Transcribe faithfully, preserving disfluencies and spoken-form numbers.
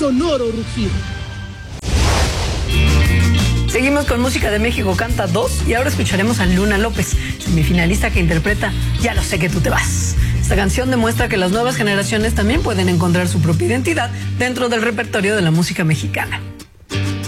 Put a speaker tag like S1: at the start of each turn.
S1: sonoro rugido.
S2: Seguimos con Música de México Canta dos y ahora escucharemos a Luna López, semifinalista que interpreta Ya lo sé que tú te vas. Esta canción demuestra que las nuevas generaciones también pueden encontrar su propia identidad dentro del repertorio de la música mexicana.